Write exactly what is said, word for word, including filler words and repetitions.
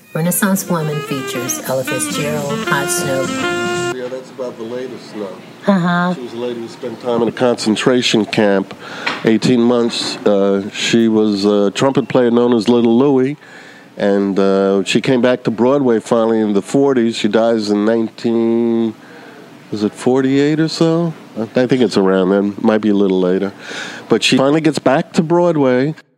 Renaissance Woman features Ella Fitzgerald, Hot Snow. Yeah, that's about the latest now. Uh-huh. She was a lady who spent time in a concentration camp, eighteen months. Uh, she was a trumpet player known as Little Louie, and uh, she came back to Broadway finally in the forties. She dies in nineteen, was it forty-eight or so? I think it's around then, might be a little later. But she finally gets back to Broadway.